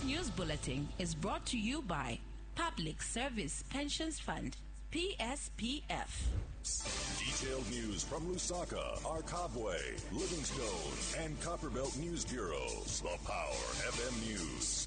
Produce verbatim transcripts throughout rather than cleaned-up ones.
news bulletin is brought to you by Public Service Pensions Fund, P S P F. Detailed news from Lusaka, Arkabwe, Livingstone, and Copperbelt News Bureaus. The Power F M News.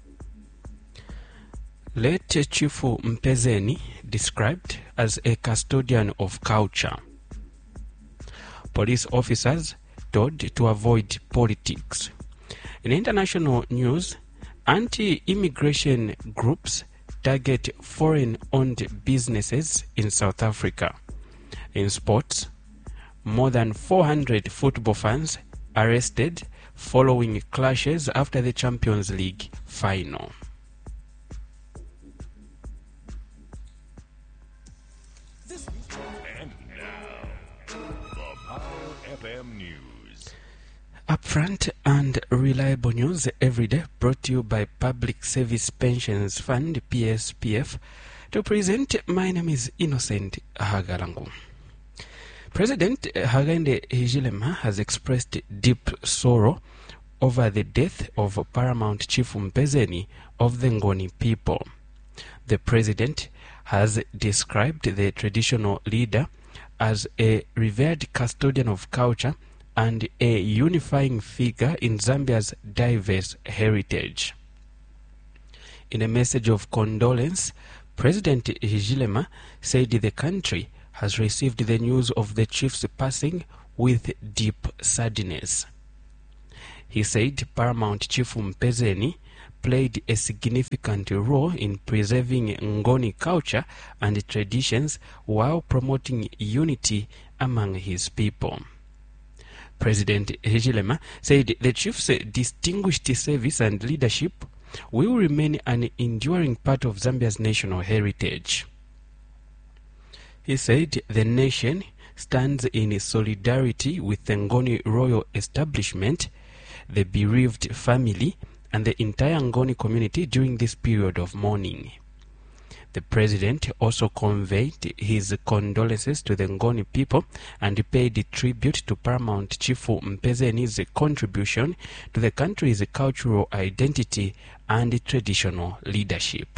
Late Chifu Mpezeni described as a custodian of culture. Police officers told to avoid politics. In international news, anti-immigration groups target foreign-owned businesses in South Africa. In sports, more than four hundred football fans arrested following clashes after the Champions League final. And now, the Power F M News. Upfront and reliable news every day, brought to you by Public Service Pensions Fund, P S P F. To present, my name is Innocent Hagalangu. President Hakainde Hichilema has expressed deep sorrow over the death of Paramount Chief Mpezeni of the Ngoni people. The president has described the traditional leader as a revered custodian of culture and a unifying figure in Zambia's diverse heritage. In a message of condolence, President Hichilema said the country has received the news of the chief's passing with deep sadness. He said Paramount Chief Mpezeni played a significant role in preserving Ngoni culture and traditions while promoting unity among his people. President Hichilema said the chief's distinguished service and leadership will remain an enduring part of Zambia's national heritage. He said the nation stands in solidarity with the Ngoni royal establishment, the bereaved family, and the entire Ngoni community during this period of mourning. The president also conveyed his condolences to the Ngoni people and paid tribute to Paramount Chief Mpezeni's contribution to the country's cultural identity and traditional leadership.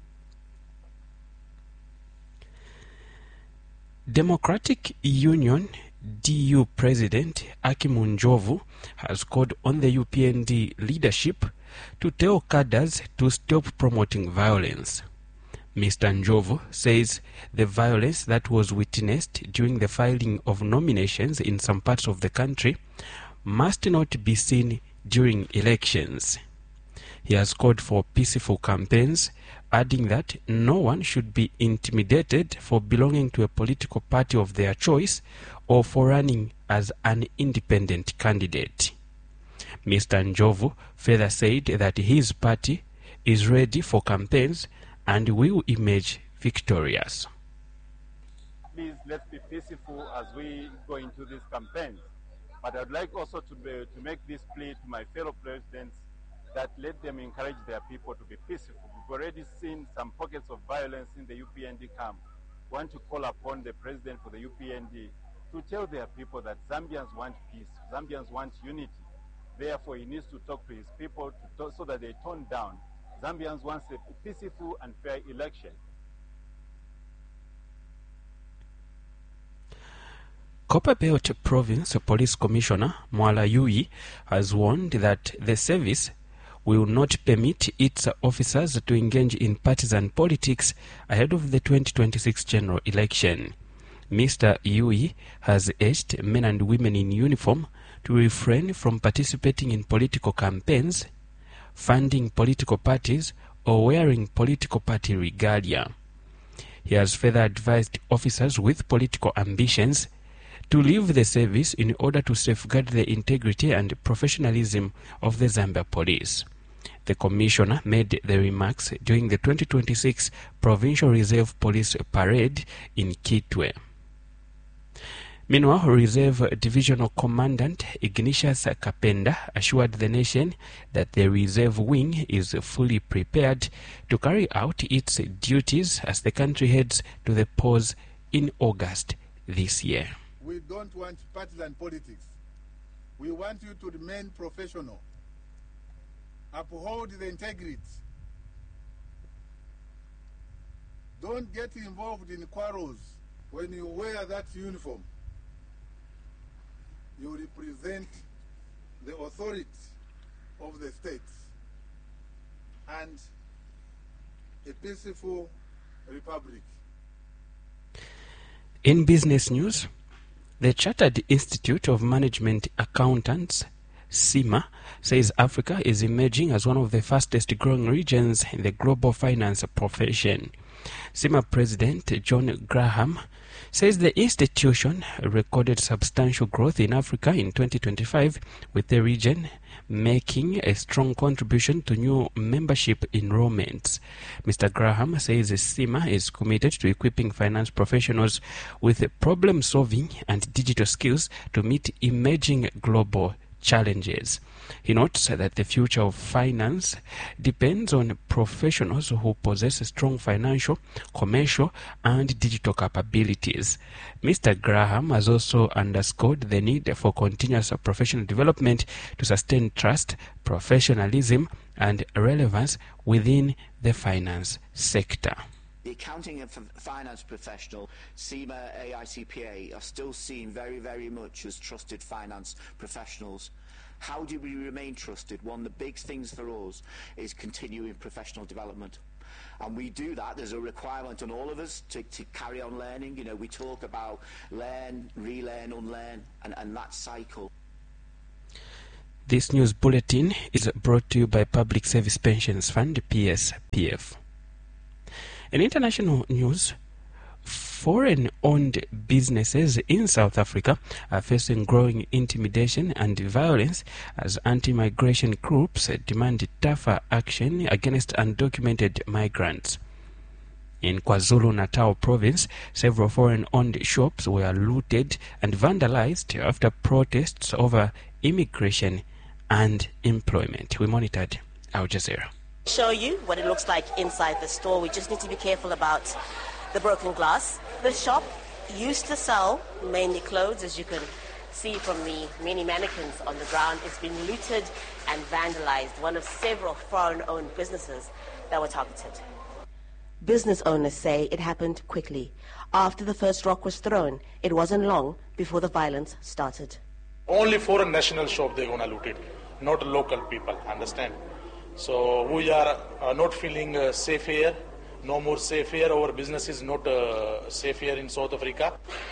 Democratic Union D U President Hakimu Ndlovu has called on the U P N D leadership to tell cadres to stop promoting violence. Mister Ndlovu says the violence that was witnessed during the filing of nominations in some parts of the country must not be seen during elections. He has called for peaceful campaigns, adding that no one should be intimidated for belonging to a political party of their choice or for running as an independent candidate. Mister Ndlovu further said that his party is ready for campaigns and will emerge victorious. Please, let's be peaceful as we go into these campaigns. But I'd like also to, be, to make this plea to my fellow presidents that let them encourage their people to be peaceful. We've already seen some pockets of violence in the U P N D camp. We want to call upon the president for the U P N D to tell their people that Zambians want peace, Zambians want unity. Therefore, he needs to talk to his people to talk, so that they tone down. Zambians want a peaceful and fair election. Copperbelt Province Police Commissioner Mwala Yui has warned that the service will not permit its officers to engage in partisan politics ahead of the twenty twenty-six general election. Mister Yui has urged men and women in uniform to refrain from participating in political campaigns, funding political parties, or wearing political party regalia. He has further advised officers with political ambitions to leave the service in order to safeguard the integrity and professionalism of the Zambia Police. The Commissioner made the remarks during the twenty twenty-six Provincial Reserve Police Parade in Kitwe. Meanwhile, Reserve Divisional Commandant Ignatius Kapenda assured the nation that the Reserve Wing is fully prepared to carry out its duties as the country heads to the polls in August this year. We don't want partisan politics. We want you to remain professional Uphold the integrity. Don't get involved in quarrels. When you wear that uniform, you represent the authority of the state and a peaceful republic. In business news, the Chartered Institute of Management Accountants, CIMA, says Africa is emerging as one of the fastest growing regions in the global finance profession. CIMA President John Graham says the institution recorded substantial growth in Africa in twenty twenty-five, with the region making a strong contribution to new membership enrollments. Mister Graham says CIMA is committed to equipping finance professionals with problem-solving and digital skills to meet emerging global challenges. He notes that the future of finance depends on professionals who possess strong financial, commercial, and digital capabilities. Mister Graham has also underscored the need for continuous professional development to sustain trust, professionalism, and relevance within the finance sector. The accounting and finance professional, CIMA, A I C P A, are still seen very, very much as trusted finance professionals. How do we remain trusted? One of the big things for us is continuing professional development. And we do that. There's a requirement on all of us to, to carry on learning. You know, we talk about learn, relearn, unlearn, and, and that cycle. This news bulletin is brought to you by Public Service Pensions Fund, P S P F. In international news, foreign-owned businesses in South Africa are facing growing intimidation and violence as anti-migration groups demand tougher action against undocumented migrants. In KwaZulu-Natal province, several foreign-owned shops were looted and vandalized after protests over immigration and employment. We monitored Al Jazeera. Show you what it looks like inside the store. We just need to be careful about the broken glass. The shop used to sell mainly clothes, as you can see from the many mannequins on the ground. It's been looted and vandalized, one of several foreign-owned businesses that were targeted. Business owners say it happened quickly. After the first rock was thrown, it wasn't long before the violence started. Only foreign national shop they're going to loot it, not local people, understand? So we are uh, not feeling uh, safe here. No more safe here. Our business is not uh, safe here in South Africa.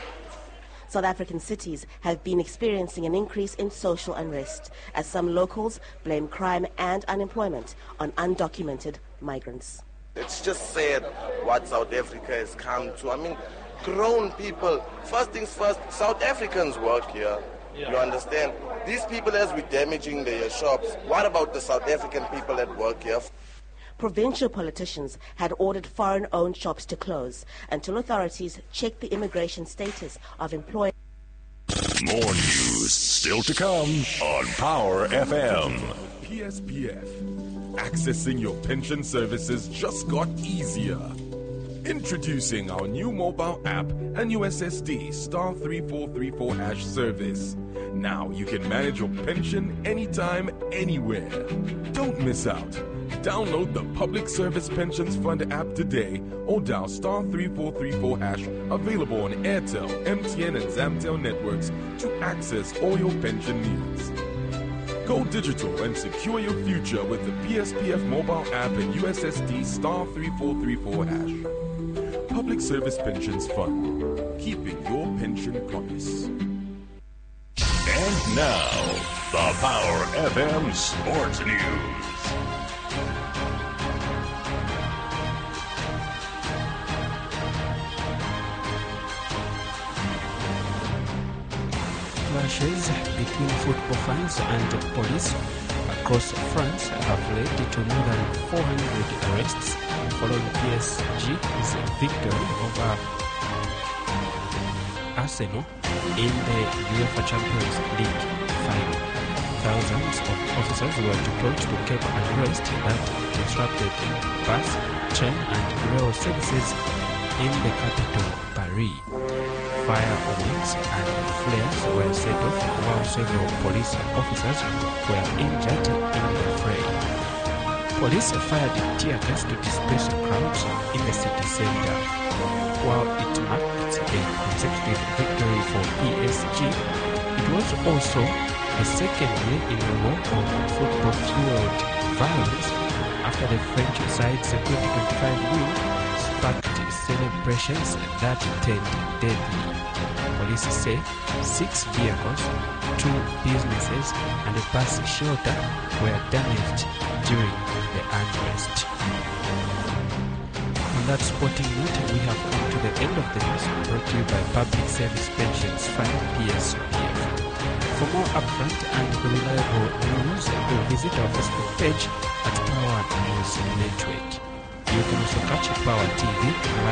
South African cities have been experiencing an increase in social unrest as some locals blame crime and unemployment on undocumented migrants. It's just sad what South Africa has come to. I mean, grown people. First things first, South Africans work here. Yeah. You understand? These people, as we're damaging their shops, what about the South African people that work here? Provincial politicians had ordered foreign-owned shops to close until authorities checked the immigration status of employees. More news still to come on Power F M. P S P F. Accessing your pension services just got easier. Introducing our new mobile app and U S S D star three four three four hash service. Now you can manage your pension anytime, anywhere. Don't miss out. Download the Public Service Pensions Fund app today or dial star three four three four hash, available on Airtel, M T N and Zamtel networks to access all your pension needs. Go digital and secure your future with the P S P F mobile app and U S S D star three four three four hash. Public Service Pensions Fund, keeping your pension promise. And now, the Power F M Sports News. Clashes between football fans and police across France have led to more than four hundred arrests following P S G's victory over Arsenal in the UEFA Champions League final. Thousands of officers were deployed to curb unrest that disrupted bus, train and rail services in the capital, Paris. Fireworks and flares were set off while several police officers were injured in the fray. Police fired tear gas to disperse crowds in the city center. While it marked a consecutive victory for P S G, it was also the second year in a row of football-fueled violence after the French side's twenty twenty-five win sparked celebrations that turned deadly. Police say six vehicles, two businesses, and a bus shelter were damaged during the unrest. On that sporting note, we have come to the end of the news, brought to you by Public Service Pensions Fund, P S P F. For more upfront and reliable news, visit our Facebook page at Power News Network. You can also catch Power T V live